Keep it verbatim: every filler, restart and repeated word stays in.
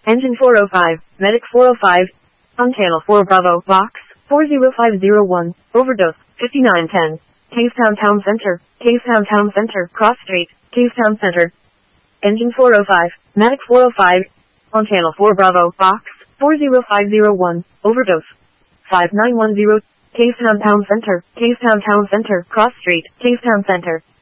Engine four oh five, Medic four oh five, on channel four Bravo, box four zero five zero one, overdose, fifty-nine ten, Cavetown Town Center, Cavetown Town Center, Cross Street, Cavetown Center. Engine four oh five, Medic four oh five, on channel four Bravo, box four zero five zero one, overdose, five nine one zero, Cavetown Town Center, Cavetown Town Center, Cross Street, Cavetown Center.